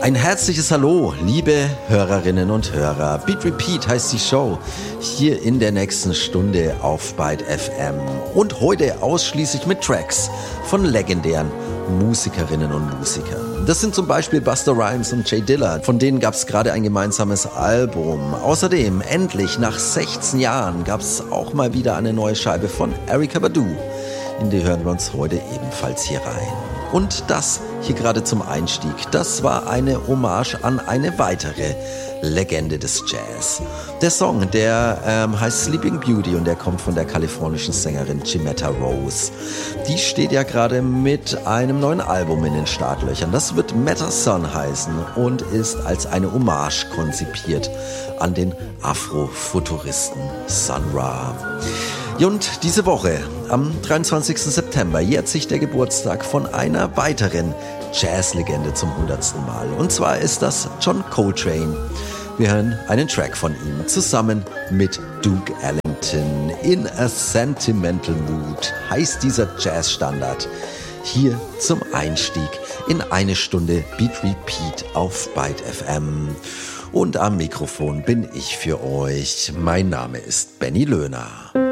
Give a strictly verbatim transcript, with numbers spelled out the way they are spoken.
Ein herzliches Hallo, liebe Hörerinnen und Hörer. Beat Repeat heißt die Show hier in der nächsten Stunde auf Byte F M. Und heute ausschließlich mit Tracks von legendären Musikerinnen und Musikern. Das sind zum Beispiel Busta Rhymes und J Dilla. Von denen gab es gerade ein gemeinsames Album. Außerdem, endlich nach sechzehn Jahren, gab es auch mal wieder eine neue Scheibe von Erykah Badu. In die hören wir uns heute ebenfalls hier rein. Und das hier gerade zum Einstieg, das war eine Hommage an eine weitere Legende des Jazz. Der Song, der ähm, heißt Sleeping Beauty und der kommt von der kalifornischen Sängerin Jimetta Rose. Die steht ja gerade mit einem neuen Album in den Startlöchern. Das wird Meta Sun heißen und ist als eine Hommage konzipiert an den Afrofuturisten Sun Ra. Und diese Woche, am dreiundzwanzigsten September, jährt sich der Geburtstag von einer weiteren Jazzlegende zum hundertsten Mal. Und zwar ist das John Coltrane. Wir hören einen Track von ihm zusammen mit Duke Ellington. In a Sentimental Mood heißt dieser Jazzstandard. Hier zum Einstieg in eine Stunde Beat Repeat auf Byte F M. Und am Mikrofon bin ich für euch. Mein Name ist Benny Löhner.